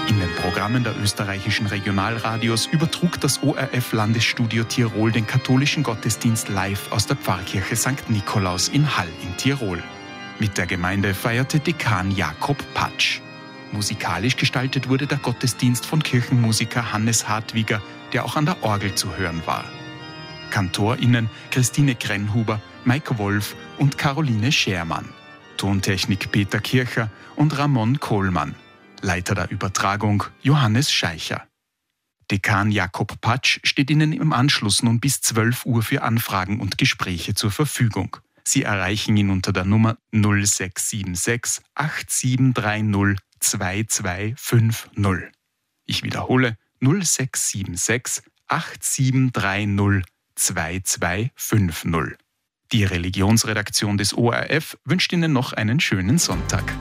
In den Programmen der österreichischen Regionalradios übertrug das ORF-Landesstudio Tirol den katholischen Gottesdienst live aus der Pfarrkirche St. Nikolaus in Hall in Tirol. Mit der Gemeinde feierte Dekan Jakob Patsch. Musikalisch gestaltet wurde der Gottesdienst von Kirchenmusiker Hannes Hartwiger, der auch an der Orgel zu hören war. KantorInnen Christine Krenhuber, Mike Wolf und Caroline Schermann. Tontechnik Peter Kircher und Ramon Kohlmann. Leiter der Übertragung Johannes Scheicher. Dekan Jakob Patsch steht Ihnen im Anschluss nun bis 12 Uhr für Anfragen und Gespräche zur Verfügung. Sie erreichen ihn unter der Nummer 0676 8730 2250. Ich wiederhole 0676 8730 2250. Die Religionsredaktion des ORF wünscht Ihnen noch einen schönen Sonntag.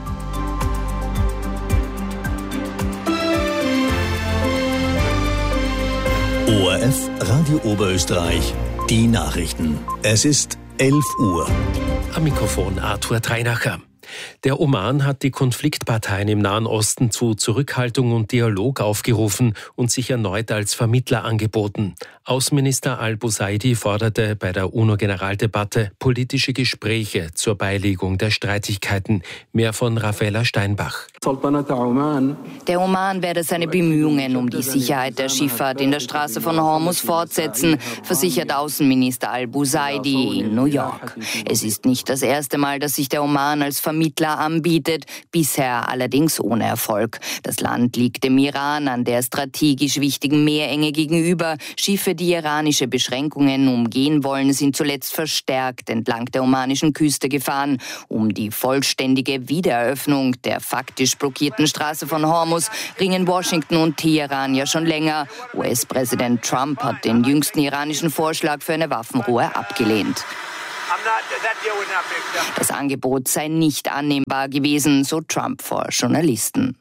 ORF Radio Oberösterreich, die Nachrichten. Es ist 11 Uhr. Am Mikrofon Arthur Treinacher. Der Oman hat die Konfliktparteien im Nahen Osten zu Zurückhaltung und Dialog aufgerufen und sich erneut als Vermittler angeboten. Außenminister Al-Busaidi forderte bei der UNO-Generaldebatte politische Gespräche zur Beilegung der Streitigkeiten. Mehr von Raffaella Steinbach. Der Oman werde seine Bemühungen um die Sicherheit der Schifffahrt in der Straße von Hormuz fortsetzen, versichert Außenminister Al-Busaidi in New York. Es ist nicht das erste Mal, dass sich der Oman als Vermittler anbietet, bisher allerdings ohne Erfolg. Das Land liegt dem Iran an der strategisch wichtigen Meerenge gegenüber. Schiffe, die iranische Beschränkungen umgehen wollen, sind zuletzt verstärkt entlang der omanischen Küste gefahren. Um die vollständige Wiedereröffnung der faktisch blockierten Straße von Hormuz ringen Washington und Teheran ja schon länger. US-Präsident Trump hat den jüngsten iranischen Vorschlag für eine Waffenruhe abgelehnt. Das Angebot sei nicht annehmbar gewesen, so Trump vor Journalisten.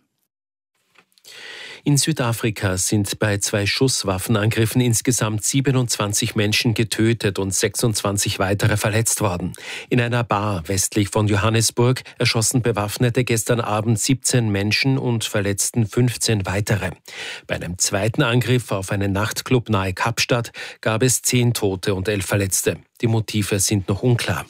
In Südafrika sind bei 2 Schusswaffenangriffen insgesamt 27 Menschen getötet und 26 weitere verletzt worden. In einer Bar westlich von Johannesburg erschossen Bewaffnete gestern Abend 17 Menschen und verletzten 15 weitere. Bei einem zweiten Angriff auf einen Nachtclub nahe Kapstadt gab es 10 Tote und 11 Verletzte. Die Motive sind noch unklar.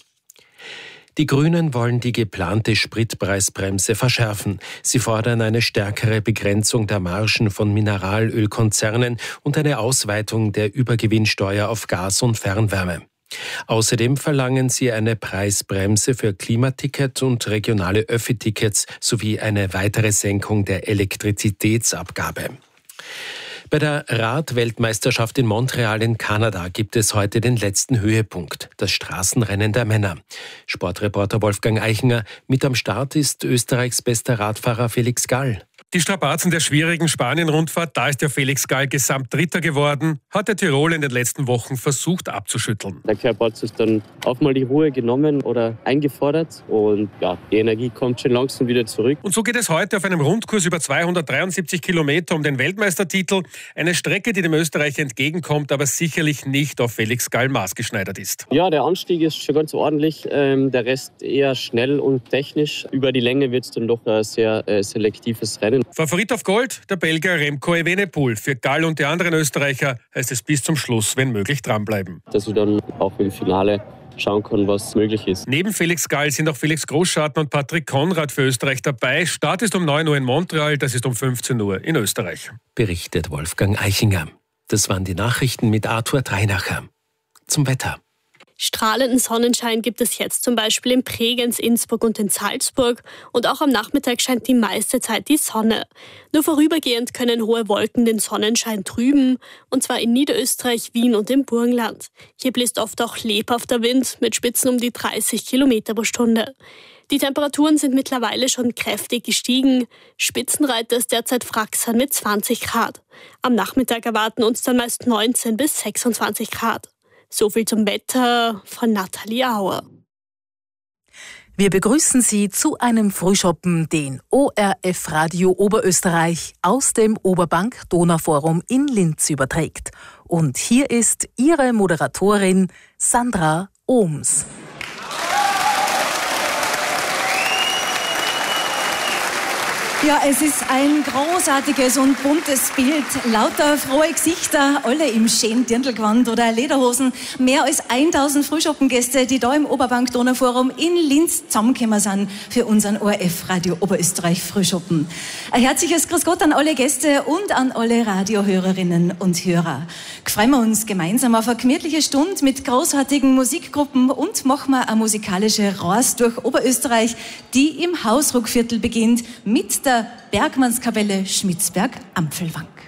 Die Grünen wollen die geplante Spritpreisbremse verschärfen. Sie fordern eine stärkere Begrenzung der Margen von Mineralölkonzernen und eine Ausweitung der Übergewinnsteuer auf Gas und Fernwärme. Außerdem verlangen sie eine Preisbremse für Klimaticket und regionale Öffi-Tickets sowie eine weitere Senkung der Elektrizitätsabgabe. Bei der Rad-Weltmeisterschaft in Montreal in Kanada gibt es heute den letzten Höhepunkt, das Straßenrennen der Männer. Sportreporter Wolfgang Eichinger, mit am Start ist Österreichs bester Radfahrer Felix Gall. Die Strapazen der schwierigen Spanien-Rundfahrt, da ist ja Felix Gall Gesamtdritter geworden, hat der Tirol in den letzten Wochen versucht abzuschütteln. Der Körper hat sich dann auch mal die Ruhe genommen oder eingefordert und ja, die Energie kommt schon langsam wieder zurück. Und so geht es heute auf einem Rundkurs über 273 Kilometer um den Weltmeistertitel. Eine Strecke, die dem Österreicher entgegenkommt, aber sicherlich nicht auf Felix Gall maßgeschneidert ist. Ja, der Anstieg ist schon ganz ordentlich, der Rest eher schnell und technisch. Über die Länge wird es dann doch ein sehr selektives Rennen. Favorit auf Gold, der Belgier Remco Evenepoel. Für Gall und die anderen Österreicher heißt es bis zum Schluss, wenn möglich, dranbleiben. Dass ich dann auch im Finale schauen kann, was möglich ist. Neben Felix Gall sind auch Felix Großschatten und Patrick Konrad für Österreich dabei. Start ist um 9 Uhr in Montreal, das ist um 15 Uhr in Österreich. Berichtet Wolfgang Eichinger. Das waren die Nachrichten mit Arthur Treinacher. Zum Wetter. Strahlenden Sonnenschein gibt es jetzt zum Beispiel in Bregenz, Innsbruck und in Salzburg. Und auch am Nachmittag scheint die meiste Zeit die Sonne. Nur vorübergehend können hohe Wolken den Sonnenschein trüben. Und zwar in Niederösterreich, Wien und im Burgenland. Hier bläst oft auch lebhafter Wind mit Spitzen um die 30 Kilometer pro Stunde. Die Temperaturen sind mittlerweile schon kräftig gestiegen. Spitzenreiter ist derzeit Fraxern mit 20 Grad. Am Nachmittag erwarten uns dann meist 19 bis 26 Grad. So viel zum Wetter von Nathalie Auer. Wir begrüßen Sie zu einem Frühschoppen, den ORF Radio Oberösterreich aus dem Oberbank Donauforum in Linz überträgt. Und hier ist Ihre Moderatorin Sandra Ohms. Ja, es ist ein großartiges und buntes Bild. Lauter frohe Gesichter, alle im schönen Dirndlgewand oder Lederhosen. Mehr als 1000 Frühschoppengäste, die da im Oberbank Donauforum in Linz zusammengekommen sind für unseren ORF Radio Oberösterreich Frühschoppen. Ein herzliches Grüß Gott an alle Gäste und an alle Radiohörerinnen und Hörer. Freuen wir uns gemeinsam auf eine gemütliche Stunde mit großartigen Musikgruppen und machen wir eine musikalische Reise durch Oberösterreich, die im Hausruckviertel beginnt mit der Bergmannskapelle Schmitzberg-Ampfelwang.